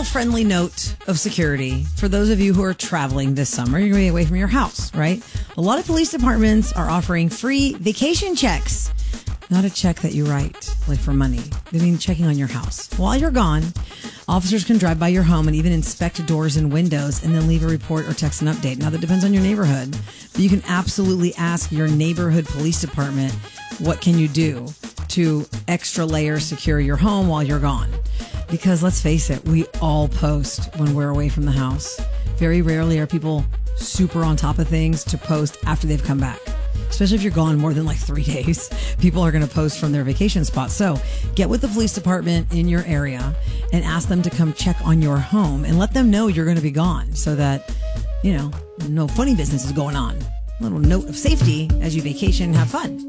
little friendly note of security for those of you who are traveling this summer. You're going to be away from your house, right? A lot of police departments are offering free vacation checks. Not a check that you write, like for money. They mean checking on your house. While you're gone, officers can drive by your home and even inspect doors and windows and then leave a report or text an update. Now, that depends on your neighborhood, but you can absolutely ask your neighborhood police department, what can you do to extra layer secure your home while you're gone? Because let's face it, we all post when we're away from the house. Very rarely are people super on top of things to post after they've come back. Especially if you're gone more than like 3 days, people are going to post from their vacation spot. So get with the police department in your area and ask them to come check on your home and let them know you're going to be gone so that, you know, no funny business is going on. A little note of safety as you vacation and have fun.